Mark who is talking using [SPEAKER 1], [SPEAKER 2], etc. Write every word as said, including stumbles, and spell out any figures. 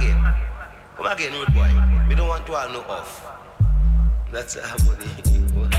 [SPEAKER 1] again. Come again, rude boy. We don't want to all no off. That's how money.